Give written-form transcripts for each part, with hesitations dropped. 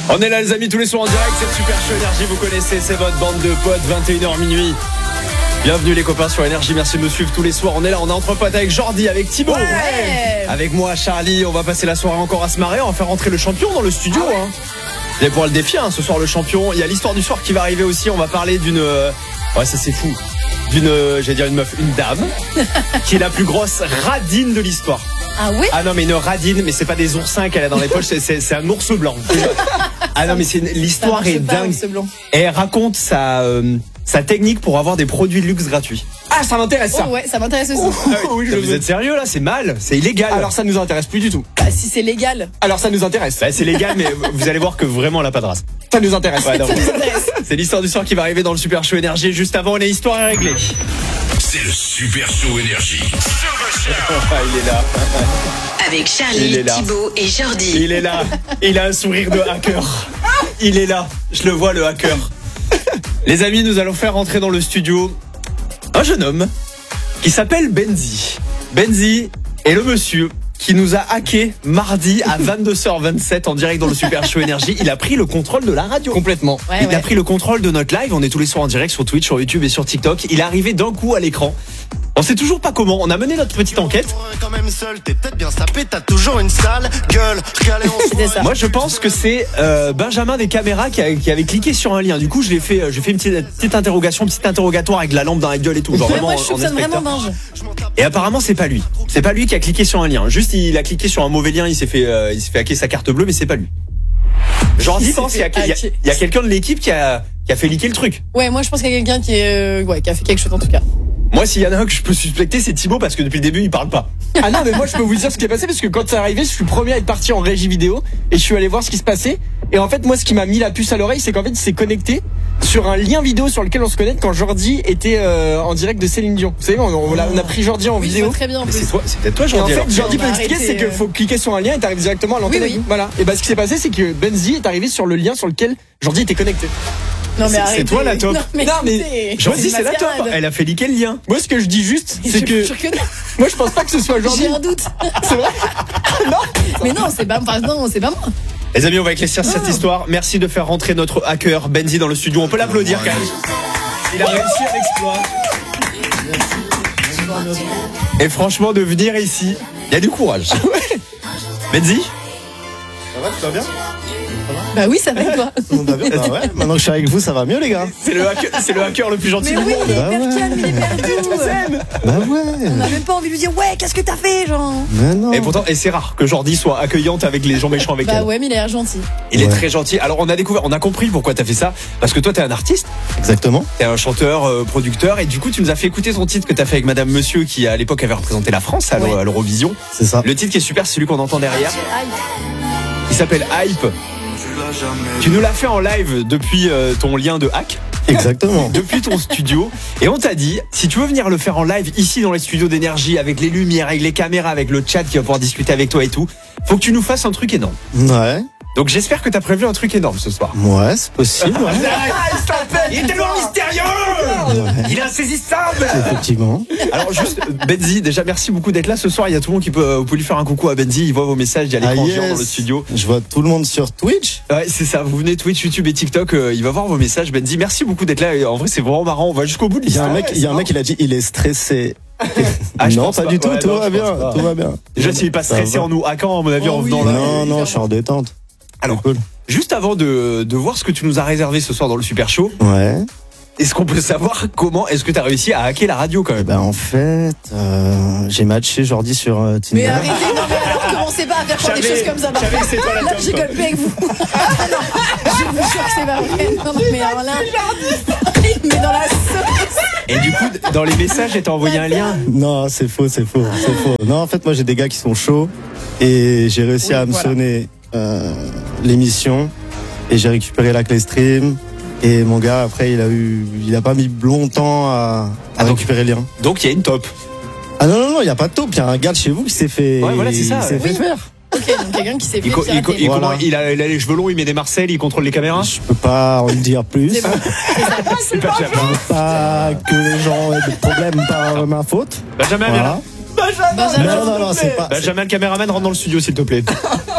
On est là les amis tous les soirs en direct, c'est le Super Show Énergie, vous connaissez, c'est votre bande de potes, 21h minuit. Bienvenue les copains sur Énergie, merci de me suivre tous les soirs. On est là, on est entre potes avec Jordi, avec Thibaut, avec moi Charlie. On va passer la soirée encore à se marrer, on va faire rentrer le champion dans le studio. Vous allez pouvoir le défier ce soir, le champion. Il y a l'histoire du soir qui va arriver aussi. On va parler d'une... Ouais, ça c'est fou. J'allais dire une meuf, une dame qui est la plus grosse radine de l'histoire. Ah oui? Ah non mais une radine, mais c'est pas des oursins qu'elle a dans les poches, c'est un ours blanc. Ah non mais l'histoire est dingue. Et elle raconte sa technique pour avoir des produits de luxe gratuits. Ah, ça m'intéresse ça. Oh ouais, ça m'intéresse aussi. Oui, Vous êtes sérieux là? C'est mal, c'est illégal. Alors ça nous intéresse plus du tout. Bah, si c'est légal. Alors ça nous intéresse. Bah, c'est légal, mais vous allez voir que vraiment elle a pas de race. Ça nous intéresse. Ouais, non, c'est l'histoire du soir qui va arriver dans le Super Show Énergie. Juste avant, on a histoire à régler. C'est le Super Show Énergie. Il est là. Avec Charlie, Thibaut et Jordi. Il est là. Il a un sourire de hacker. Il est là. Je le vois, le hacker. Les amis, nous allons faire rentrer dans le studio un jeune homme qui s'appelle Benzi. Benzi est le monsieur qui nous a hacké mardi à 22h27 en direct dans le Super Show Énergie. Il a pris le contrôle de la radio. Complètement. Il a pris le contrôle de notre live. On est tous les soirs en direct sur Twitch, sur YouTube et sur TikTok. Il est arrivé d'un coup à l'écran. On sait toujours pas comment. On a mené notre petite enquête. Quand même seul, t'es peut-être bien sapé, t'as toujours une sale gueule. Moi, je pense que c'est Benjamin des caméras qui avait cliqué sur un lien. Du coup, je fait une petite interrogation, petit interrogatoire avec la lampe dans la gueule et tout. Genre vraiment, moi, je soupçonne vraiment Benj. Et apparemment, c'est pas lui. C'est pas lui qui a cliqué sur un lien. Juste, il a cliqué sur un mauvais lien. Il s'est fait hacker sa carte bleue, mais c'est pas lui. Jordi pense qu'il y a quelqu'un de l'équipe qui a fait leaker le truc. Ouais, moi, je pense qu'il y a quelqu'un qui a fait quelque chose en tout cas. Moi, s'il y en a un que je peux suspecter, c'est Thibaut parce que depuis le début, il parle pas. Ah non, mais moi je peux vous dire ce qui est passé parce que quand c'est arrivé, je suis le premier à être parti en régie vidéo et je suis allé voir ce qui se passait. Et en fait, moi, ce qui m'a mis la puce à l'oreille, c'est qu'en fait, il s'est connecté sur un lien vidéo sur lequel on se connecte quand Jordi était en direct de Céline Dion. Vous savez, on a pris Jordi en vidéo. Très bien. Mais c'est peut-être toi, Et en Jordi. fait, Jordi peut expliquer, c'est qu'il faut cliquer sur un lien et t'arrives directement à l'antenne. Oui. Voilà. Et bah, ce qui s'est passé, c'est que Benzi est arrivé sur le lien sur lequel Jordi était connecté. Non, mais c'est toi la top. Non, mais Jordi, c'est la top. Elle a fait leaker le lien. Moi, ce que je dis juste, c'est que moi, je pense pas que ce soit Jordi. J'ai un doute. C'est vrai? Non. Mais non, c'est pas moi. Les amis, on va éclaircir cette histoire. Merci de faire rentrer notre hacker Benzi dans le studio. On peut l'applaudir quand même. Il a réussi à l'exploit. Et franchement, de venir ici, il y a du courage. Benzi? Ça va, tu vas bien? Bah oui, ça va toi. Bah ouais, maintenant que je suis avec vous, ça va mieux les gars. C'est le hacker le plus gentil Mais du oui, monde. il est hyper calme, il est perdu. Bah ouais. On a même pas envie de lui dire ouais, qu'est-ce que t'as fait, genre. Mais non. Et pourtant, c'est rare que Jordi soit accueillante avec les gens méchants avec elle. Bah ouais, mais il a l'air gentil. Il est très gentil. Alors on a compris pourquoi t'as fait ça. Parce que toi t'es un artiste, Exactement. t'es un chanteur, producteur, et du coup tu nous as fait écouter ton titre que t'as fait avec Madame Monsieur qui à l'époque avait représenté la France à l'Eurovision. C'est ça. Le titre qui est super, c'est celui qu'on entend derrière. Il s'appelle Hype. Tu nous l'as fait en live depuis ton lien de hack. Exactement. Depuis ton studio. Et on t'a dit, si tu veux venir le faire en live ici dans les studios d'Énergie, avec les lumières, avec les caméras, avec le chat qui va pouvoir discuter avec toi et tout, faut que tu nous fasses un truc énorme. Ouais. Donc j'espère que t'as prévu un truc énorme ce soir. Ouais, c'est possible. Ouais. Il est tellement mystérieux. Il est insaisissable. Effectivement. Alors juste, Benzi, déjà merci beaucoup d'être là ce soir. Il y a tout le monde vous pouvez lui faire un coucou à Benzi. Il voit vos messages, il y a l'écran géant dans le studio. Je vois tout le monde sur Twitch. Ouais, c'est ça. Vous venez Twitch, YouTube et TikTok. Il va voir vos messages. Benzi, merci beaucoup d'être là. Et en vrai, c'est vraiment marrant. On va jusqu'au bout de Il y a l'histoire. un mec, il a dit, il est stressé. Je non, pense pas du tout. Ouais, Tout non, va je bien. pense pas. Tout va bien. Déjà, s'il est pas stressé en nous hackant, à mon avis, en venant là. Non, je suis en détente. Alors, cool. juste avant de voir ce que tu nous as réservé ce soir dans le Super Show, Ouais. est-ce qu'on peut savoir comment est-ce que tu as réussi à hacker la radio quand même? Ben en fait, j'ai matché Jordi sur Tinder. Mais arrêtez, non mais alors commencez pas à faire croire des choses comme ça. Je savais que c'est toi la Là, top, je rigole plus avec vous. Je vous jure que c'est pas vrai. Non, mais alors là, il me met dans la sauce. Et du coup, dans les messages, elle t'a envoyé un lien. Non, c'est faux. Non, en fait, moi j'ai des gars qui sont chauds et j'ai réussi à me sonner l'émission et j'ai récupéré la clé stream. Et mon gars, après, il a pas mis longtemps à récupérer le lien. Donc il y a une top. Ah non, il y a pas de taupe. Il y a un gars de chez vous qui s'est fait. Ouais, voilà, c'est ça. Il s'est fait faire. Ok, donc quelqu'un qui s'est fait pirater. Voilà. Il a les cheveux longs, il met des Marcel, il contrôle les caméras. Je peux pas en dire plus. C'est bon, C'est pas Je veux pas que les gens aient des problèmes par ma faute. Benjamin, viens là. Voilà. Non, c'est pas. Benjamin, le caméraman, rentre dans le studio, s'il te plaît.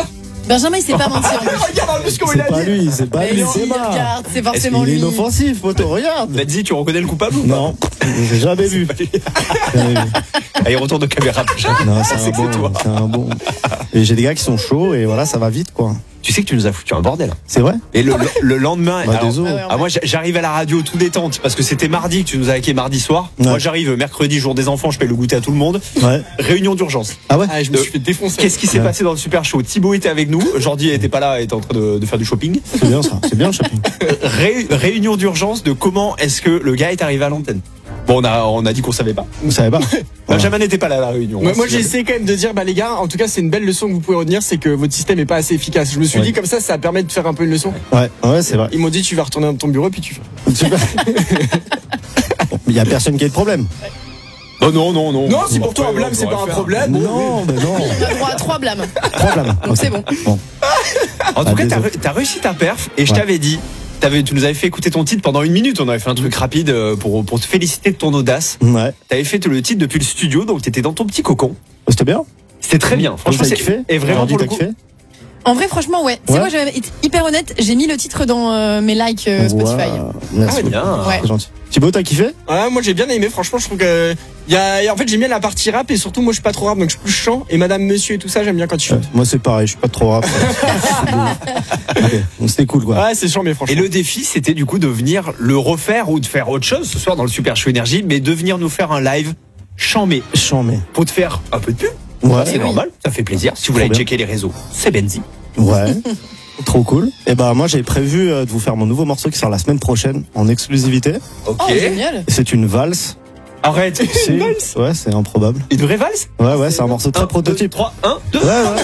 Benjamin, il sait pas mentir. Regarde en plus comment il C'est a pas dit. lui, c'est pas Mais lui, non, c'est moi. regarde, c'est forcément Il est lui. inoffensif, poteau, regarde. Vas-y, tu reconnais le coupable ou pas? Non, j'ai jamais vu. Jamais vu. Allez, retour de caméra. Non, c'est un C'est bon, que toi. c'est un bon. Et j'ai des gars qui sont chauds et voilà, ça va vite quoi. Tu sais que tu nous as foutu un bordel. C'est vrai? Et le lendemain, Bah, alors, désolé. Ah ouais, moi j'arrive à la radio tout détente parce que c'était mardi que tu nous as hacké mardi soir. Ouais. Moi j'arrive mercredi, jour des enfants, je fais le goûter à tout le monde. Ouais. Réunion d'urgence. Ah ouais? Ah, je me suis fait défoncer. Qu'est-ce qui s'est Ouais. passé dans le super show? Thibaut était avec nous, Jordi était pas là, était en train de faire du shopping. C'est bien ça, c'est bien le shopping. Réunion d'urgence de comment est-ce que le gars est arrivé à l'antenne. Bon, on a dit qu'on savait pas. Vous savez pas? Benjamin n'était pas là à la réunion. Moi, hein, j'ai essayé quand même de dire, bah les gars, en tout cas, c'est une belle leçon que vous pouvez retenir, c'est que votre système est pas assez efficace. Je me suis Ouais. dit comme ça permet de faire un peu une leçon. Ouais, ouais, c'est vrai. Ils m'ont dit, tu vas retourner dans ton bureau puis tu fais. Super. Bon, il y a personne qui a de problème. Oh non, non, non. Non, si Bon, pour toi un après, blâme, on c'est pourrait pas un faire. problème. Non, mais non. On a droit à 3 blâmes. Problème. Donc c'est bon. Bon. En tout Ah, cas, désolé. t'as réussi ta perf et je Ouais. t'avais dit. Tu nous avais fait écouter ton titre pendant 1 minute. On avait fait un truc rapide pour te féliciter de ton audace. Ouais. T'avais fait le titre depuis le studio, donc t'étais dans ton petit cocon. C'était bien. C'était très bien. Franchement, T'as c'est kiffé? Et vraiment Jordi, pour le t'as coup. kiffé? En vrai, franchement, ouais. C'est Ouais. moi, je vais être hyper honnête. J'ai mis le titre dans mes likes Spotify. Wow. Merci. Ah, bien. Ouais. C'est gentil. Thibaut, t'as kiffé? Ouais, moi j'ai bien aimé, franchement, je trouve que en fait, j'aime bien la partie rap et surtout, moi je suis pas trop rap donc je suis plus chant et Madame Monsieur et tout ça, j'aime bien quand tu chantes. Moi, c'est pareil, je suis pas trop rap. Ok, donc c'était cool quoi. Ouais, c'est chiant, mais franchement. Et le défi, c'était du coup de venir le refaire ou de faire autre chose ce soir dans le Super Show Énergie, mais de venir nous faire un live chambé Chant, mais. pour te faire un peu de pub. Ouais. C'est normal, ça fait plaisir. Si vous voulez Trop bien. checker les réseaux, c'est Benzi. Ouais. Trop cool. Et bah, moi, j'ai prévu de vous faire mon nouveau morceau qui sort la semaine prochaine en exclusivité. Ok. Oh, génial. C'est une valse. Arrête. C'est- Ouais, c'est improbable. Une vraie valse? Ouais, ouais, c'est un morceau très prototype. 3, 1, 2. Ouais, ouais.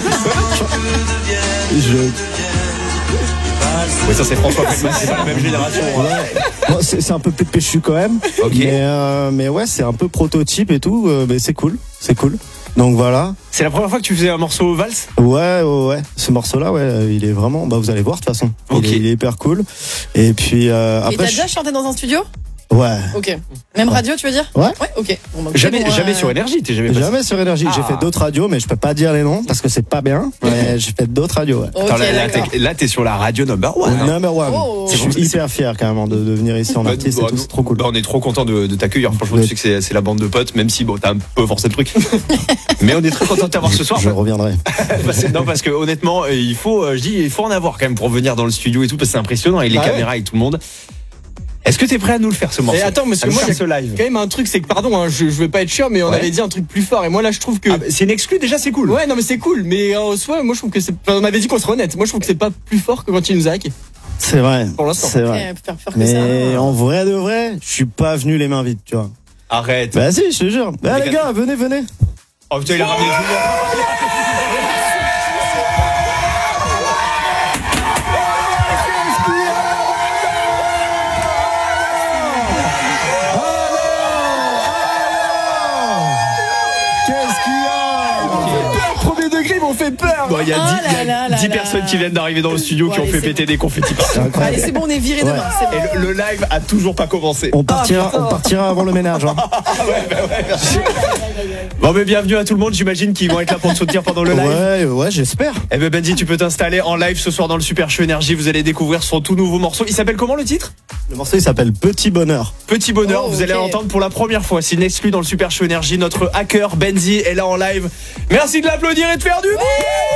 Ouais, ça c'est François Feldman, c'est pas la même génération. hein. Bon, c'est un peu plus péchu quand même. Ok. Mais ouais, c'est un peu prototype et tout. Mais c'est cool. C'est cool. Donc voilà. C'est la première fois que tu faisais un morceau valse? Ouais, ouais, ouais. Ce morceau-là, ouais, il est vraiment. Bah, vous allez voir de toute façon. Ok. Il est hyper cool. Et puis Et après. t'as déjà chanté dans un studio? Ouais. Ok. Même radio, tu veux dire? Ouais. Ouais, ok. Bon, bah, c'est Jamais, bon, jamais sur Énergie, t'es jamais passé. Jamais sur Énergie. J'ai Ah. fait d'autres radios, mais je peux pas dire les noms parce que c'est pas bien. Mais j'ai fait d'autres radios. Ouais. Ok, Attends, d'accord. là, t'es sur la radio number one. hein. Number one. Oh. Je suis hyper fier carrément de venir ici en Bah, artiste et bah, tout. C'est trop cool. Bah, on est trop content de t'accueillir. Franchement, Ouais. tu sais que c'est la bande de potes, même si bon, t'as un peu forcé le truc. Mais on est très content de t'avoir ce soir. Je reviendrai. Parce que honnêtement, il faut en avoir quand même pour venir dans le studio et tout, parce que c'est impressionnant avec les Ah ouais. caméras et tout le monde. Est-ce que t'es prêt à nous le faire ce morceau? Et attends, parce À que nous moi, faire il y ce a live. quand même un truc, c'est que pardon, hein, je veux pas être chiant, mais on Ouais. avait dit un truc plus fort et moi là je trouve que. Ah, bah, c'est une exclue déjà, c'est cool. Ouais, non mais c'est cool, mais en soi, moi je trouve que c'est. Enfin, on avait dit qu'on serait honnête. Moi je trouve que c'est pas plus fort que quand tu nous as hacké. C'est vrai. Pour l'instant. C'est vrai. Faire peur que ça. Mais en vrai de vrai, je suis pas venu les mains vides, tu vois. Arrête. Bah si, je te jure. Bah Mais les gars, venez, venez. Oh putain, il a ramené tout le monde. Qu'est-ce qu'il y a? Premier degré, ils m'ont fait peur. Bon, il y a Oh 10, là là là 10 là. personnes qui viennent d'arriver dans le studio qui Ouais, ont fait c'est péter des confettis. C'est Allez, incroyable. c'est bon, on est viré demain. C'est bon. Et le live a toujours pas commencé. On partira avant le ménage. Hein. Bon, mais bienvenue à tout le monde. J'imagine qu'ils vont être là pour te soutenir pendant le live. Ouais, ouais, j'espère. Eh ben Benji, tu peux t'installer en live ce soir dans le Super Show Énergie. Vous allez découvrir son tout nouveau morceau. Il s'appelle comment le titre? Le morceau il s'appelle Petit Bonheur. Petit bonheur. Oh, Vous allez ok. l'entendre pour la première fois. C'est une exclue dans le Super Show Énergie. Notre hacker Benji est là en live. Merci de l'applaudir et de faire du bruit.